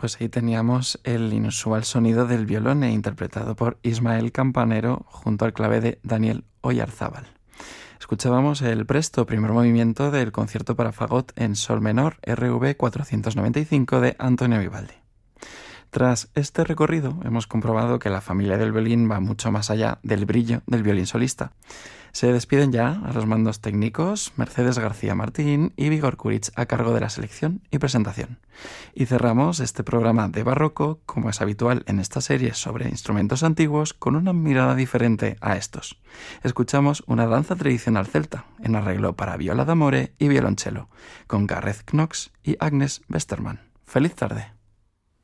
Pues ahí teníamos el inusual sonido del violone interpretado por Ismael Campanero junto al clave de Daniel Oyarzábal. Escuchábamos el presto primer movimiento del concierto para fagot en sol menor RV 495 de Antonio Vivaldi. Tras este recorrido hemos comprobado que la familia del violín va mucho más allá del brillo del violín solista. Se despiden ya a los mandos técnicos Mercedes García Martín y Vigor Kuric a cargo de la selección y presentación. Y cerramos este programa de barroco, como es habitual en esta serie sobre instrumentos antiguos, con una mirada diferente a estos. Escuchamos una danza tradicional celta, en arreglo para viola d'amore y violonchelo, con Gareth Knox y Agnes Westermann. ¡Feliz tarde!